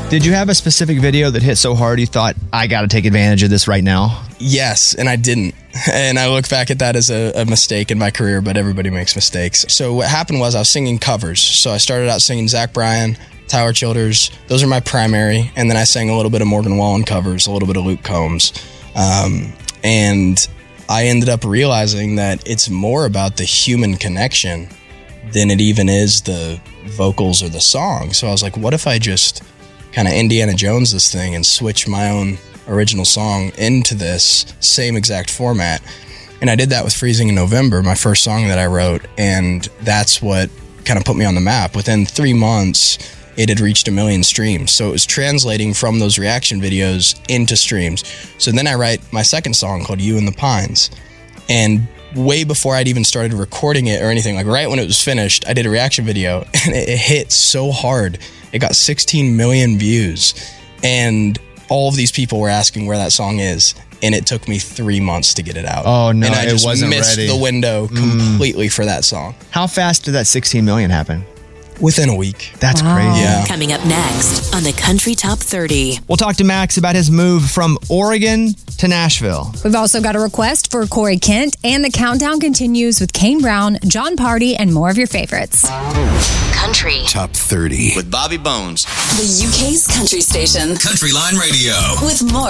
Did you have a specific video that hit so hard you thought, I got to take advantage of this right now? Yes, and I didn't. And I look back at that as a mistake in my career, but everybody makes mistakes. So what happened was I was singing covers. So I started out singing Zach Bryan, Tyler Childers. Those are my primary. And then I sang a little bit of Morgan Wallen covers, a little bit of Luke Combs. And I ended up realizing that it's more about the human connection than it even is the vocals or the song. So I was like, what if I just kind of Indiana Jones this thing and switch my own original song into this same exact format? And I did that with Freezing in November, my first song that I wrote, and that's what kind of put me on the map. Within 3 months, it had reached 1 million streams. So it was translating from those reaction videos into streams. So then I write my second song called You and the Pines. And way before I'd even started recording it or anything, like right when it was finished, I did a reaction video and it hit so hard. It got 16 million views. And all of these people were asking where that song is. And it took me 3 months to get it out. Oh, no, and I just it wasn't missed ready. the window completely for that song. How fast did that 16 million happen? Within a week. That's crazy. Yeah. Coming up next on the Country Top 30. We'll talk to Max about his move from Oregon to Nashville. We've also got a request for Corey Kent, and the countdown continues with Kane Brown, John Party, and more of your favorites. Country Top 30. With Bobby Bones. The UK's country station. Country Line Radio. With more